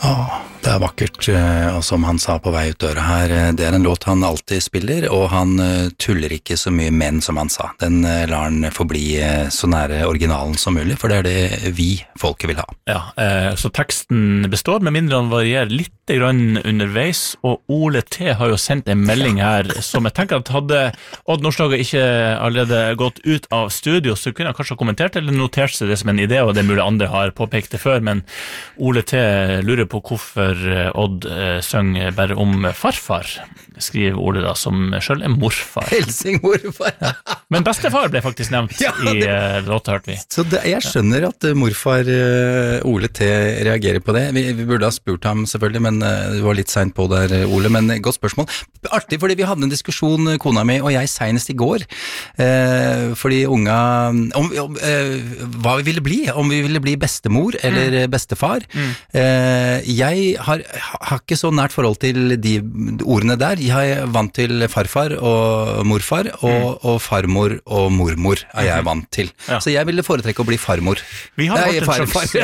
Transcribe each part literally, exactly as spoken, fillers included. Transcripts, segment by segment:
Åh, det er vakkert, og som han sa på vei ut døra her, det er en låt han alltid spiller, og han tuller ikke så mye med den som han sa. Den lar han forbli så nære originalen som mulig, for det er det vi folket vil ha. Ja, så teksten består, med mindre han varierer litt grann underveis, og Ole T har jo sendt en melding her, som jeg tenker at hadde Odd Nordstoga ikke allerede gått ut av studio, så kunne han kanskje ha kommentert eller notert seg det som en idé, og det er mulig andre har påpekt det før, men Ole T lurer på hvorfor Odd eh, søng bare om farfar, skriver Ole da, som selv er morfar. Helsing morfar! Ja. Men bestefar ble faktisk nevnt ja, det... i uh, låta, hørte vi. Så det, jeg skjønner at uh, morfar uh, Ole T reagerer på det. Vi, vi burde ha spurt ham selvfølgelig, men uh, du var litt sent på der, Ole, men uh, godt spørsmål. Artig, fordi vi hadde en diskusjon, kona mi og jeg, senest i går, uh, fordi unga, om, om uh, hva vi ville bli, om vi ville bli bestemor eller mm. bestefar. Mm. Uh, jeg har, har ikke så nært forhold til de ordene der. Jeg er vant til farfar og morfar, og, mm. og farmor og mormor er jeg vant til. Ja. Så jeg ville foretrekke å bli farmor. Vi har Nei, vært en farfar.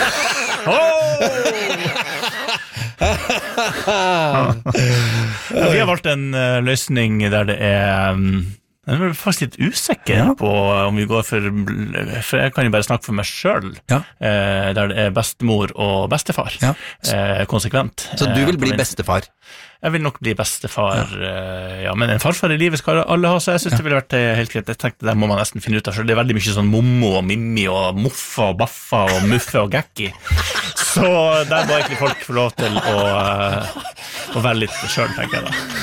Ja, vi har valgt en uh, løsning der det er... Um Jeg er faktisk litt usikker ja. på om vi går for, for jeg kan jo bare snakke for meg selv, ja. eh, der det er bestemor og bestefar, ja. eh, konsekvent. Så du vil bli bestefar? Jeg vil nok bli bestefar, ja. Eh, ja, men en farfar i livet skal alle ha, så jeg synes ja. det ville vært helt greit. Jeg tenkte, det må man nesten finne ut av selv. Det er veldig mye sånn mommo og mimmi og moffa og baffa og muffe og gekki. Så der må egentlig folk få lov til å, å være litt selv, tenker jeg da.